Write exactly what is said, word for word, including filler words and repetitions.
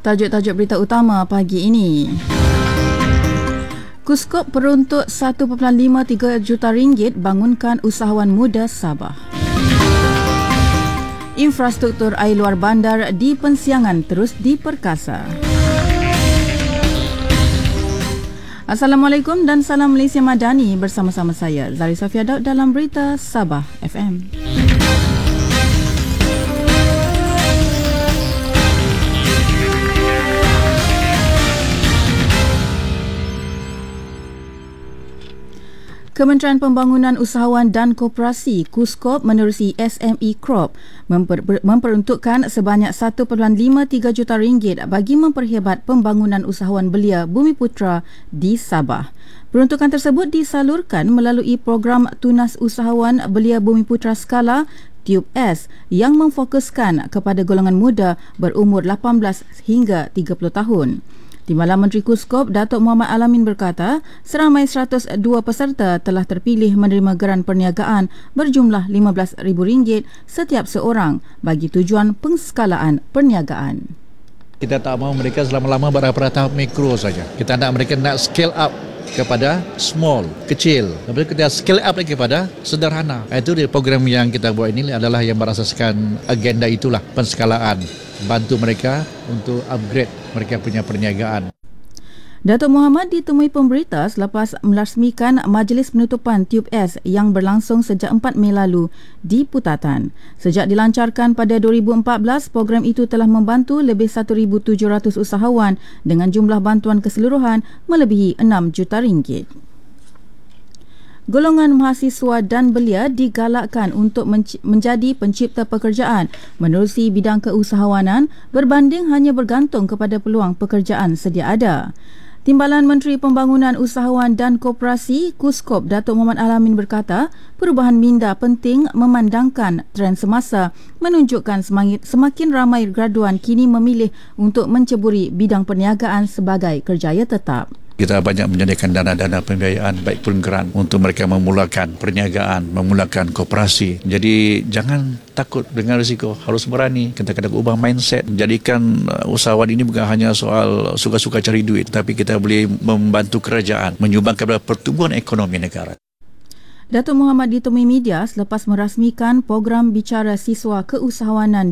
Tajuk-tajuk berita utama pagi ini. Kuskop peruntuk satu perpuluhan lima tiga juta ringgit bangunkan usahawan muda Sabah. Infrastruktur air luar bandar di Pensiangan terus diperkasa. Assalamualaikum dan salam Malaysia Madani, bersama-sama saya Zari Safia Daud dalam Berita Sabah F M. Kementerian Pembangunan Usahawan dan Koperasi Kuskop menerusi S M E Crop memper, memperuntukkan sebanyak satu perpuluhan lima tiga juta ringgit bagi memperhebat pembangunan usahawan belia Bumiputra di Sabah. Peruntukan tersebut disalurkan melalui program Tunas Usahawan Belia Bumiputra Skala T U B S yang memfokuskan kepada golongan muda berumur lapan belas hingga tiga puluh tahun. Timbalan Menteri Kuskop Datuk Muhammad Alamin berkata, seramai seratus dua peserta telah terpilih menerima geran perniagaan berjumlah lima belas ribu ringgit setiap seorang bagi tujuan pengskalaan perniagaan. Kita tak mahu mereka selama-lama berada pada tahap mikro saja. Kita nak mereka nak scale up kepada small, kecil. Lepas kita scale up lagi kepada sederhana. Itu dia program yang kita buat ini adalah yang berasaskan agenda itulah, penskalaan. Bantu mereka untuk upgrade mereka punya perniagaan. Datuk Muhammad ditemui pemberita selepas merasmikan Majlis Penutupan T U B S yang berlangsung sejak empat Mei lalu di Putatan. Sejak dilancarkan pada dua ribu empat belas, program itu telah membantu lebih satu ribu tujuh ratus usahawan dengan jumlah bantuan keseluruhan melebihi enam juta ringgit. Golongan mahasiswa dan belia digalakkan untuk menc- menjadi pencipta pekerjaan menerusi bidang keusahawanan berbanding hanya bergantung kepada peluang pekerjaan sedia ada. Timbalan Menteri Pembangunan Usahawan dan Koperasi Kuskop Datuk Muhammad Alamin berkata, perubahan minda penting memandangkan trend semasa menunjukkan semakin ramai graduan kini memilih untuk menceburi bidang perniagaan sebagai kerjaya tetap. Kita banyak menyediakan dana-dana pembiayaan baik pun geran untuk mereka memulakan perniagaan, memulakan koperasi. Jadi jangan takut dengan risiko, harus berani. Kita kena ubah mindset, jadikan usahawan ini bukan hanya soal suka-suka cari duit, tapi kita boleh membantu kerajaan menyumbang kepada pertumbuhan ekonomi negara. Datuk Muhammad ditemui media selepas merasmikan program bicara siswa keusahawanan